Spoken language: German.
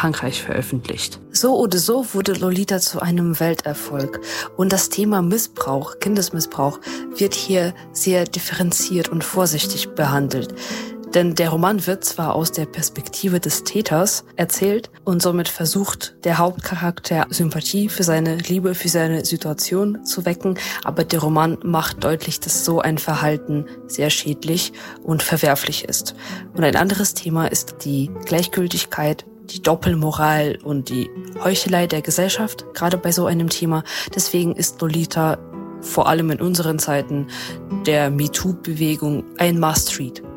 Frankreich veröffentlicht. So oder so wurde Lolita zu einem Welterfolg. Und das Thema Missbrauch, Kindesmissbrauch, wird hier sehr differenziert und vorsichtig behandelt. Denn der Roman wird zwar aus der Perspektive des Täters erzählt und somit versucht, der Hauptcharakter Sympathie für seine Liebe, für seine Situation zu wecken, aber der Roman macht deutlich, dass so ein Verhalten sehr schädlich und verwerflich ist. Und ein anderes Thema ist die Gleichgültigkeit, die Doppelmoral und die Heuchelei der Gesellschaft, gerade bei so einem Thema. Deswegen ist Lolita vor allem in unseren Zeiten der MeToo-Bewegung ein Must-Read.